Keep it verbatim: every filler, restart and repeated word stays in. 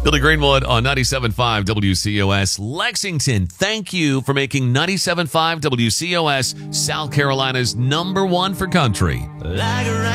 Billy Greenwood on ninety-seven point five W C O S. Lexington, thank you for making ninety-seven point five W C O S South Carolina's number one for country. Like a